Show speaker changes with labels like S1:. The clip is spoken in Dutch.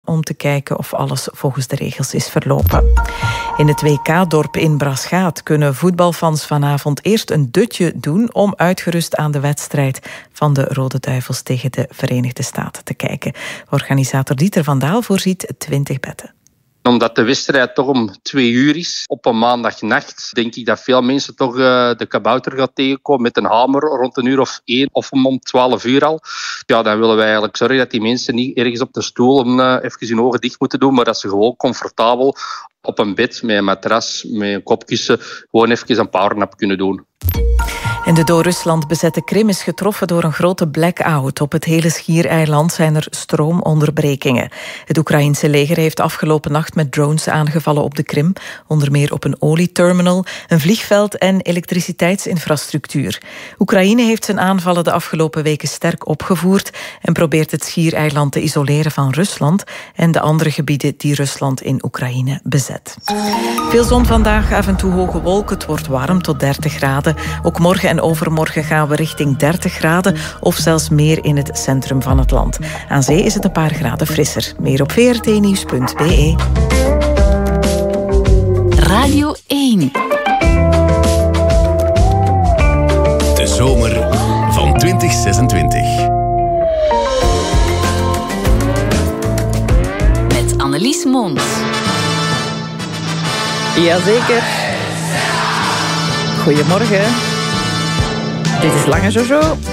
S1: om te kijken of alles volgens de regels is verlopen. In het WK-dorp in Braschaat kunnen voetbalfans vanavond eerst een dutje doen om uitgerust aan de wedstrijd van de Rode Duivels tegen de Verenigde Staten te kijken. Organisator Dieter van Daal voorziet 20 bedden.
S2: Omdat de wedstrijd toch om 2 uur is, op een maandagnacht, denk ik dat veel mensen toch de kabouter gaan tegenkomen met een hamer rond een uur of 1 of om 12 uur al. Ja, dan willen wij eigenlijk zorgen dat die mensen niet ergens op de stoel even hun ogen dicht moeten doen, maar dat ze gewoon comfortabel op een bed met een matras, met een kopkussen, gewoon even een powernap kunnen doen.
S1: En de door Rusland bezette Krim is getroffen door een grote blackout. Op het hele Schiereiland zijn er stroomonderbrekingen. Het Oekraïense leger heeft afgelopen nacht met drones aangevallen op de Krim. Onder meer op een olieterminal, een vliegveld en elektriciteitsinfrastructuur. Oekraïne heeft zijn aanvallen de afgelopen weken sterk opgevoerd en probeert het Schiereiland te isoleren van Rusland en de andere gebieden die Rusland in Oekraïne bezet. Veel zon vandaag, af en toe hoge wolken. Het wordt warm tot 30 graden. Ook morgen en overmorgen gaan we richting 30 graden of zelfs meer in het centrum van het land. Aan zee is het een paar graden frisser. Meer op vrtnieuws.be.
S3: Radio 1.
S4: De zomer van 2026.
S3: Met Annelies Mons.
S1: Jazeker. Goedemorgen. Dit is Lange Jojo.